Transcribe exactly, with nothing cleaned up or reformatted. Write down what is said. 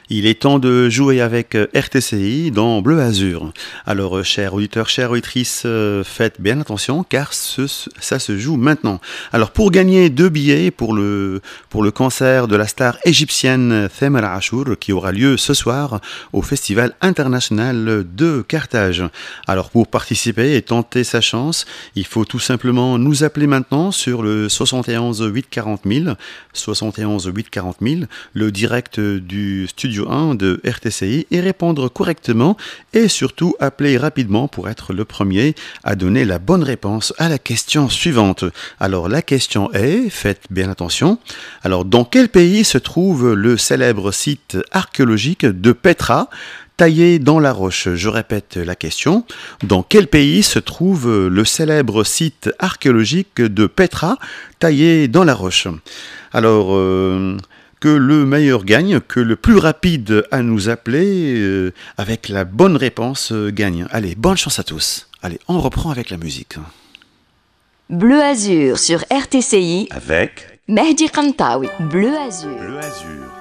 Il est temps de jouer avec R T C I dans Bleu Azur. Alors, chers auditeurs, chères auditrices, faites bien attention car ce, ça se joue maintenant. Alors, pour gagner deux billets pour le, pour le concert de la star égyptienne Thamer Achour qui aura lieu ce soir au Festival international de Carthage. Alors, pour participer et tenter sa chance, il faut tout simplement nous appeler maintenant sur le soixante et onze huit quarante mille, soixante et onze huit quarante mille, le direct du studio un de R T C I et répondre correctement et surtout appeler rapidement pour être le premier à donner la bonne réponse à la question suivante. Alors la question est, faites bien attention, alors dans quel pays se trouve le célèbre site archéologique de Petra taillé dans la roche? Je répète la question. Dans quel pays se trouve le célèbre site archéologique de Petra taillé dans la roche? Alors, euh, que le meilleur gagne, que le plus rapide à nous appeler euh, avec la bonne réponse euh, gagne. Allez, bonne chance à tous. Allez, on reprend avec la musique. Bleu Azur sur R T C I avec Mehdi Kantaoui. Bleu Azur. Bleu Azur.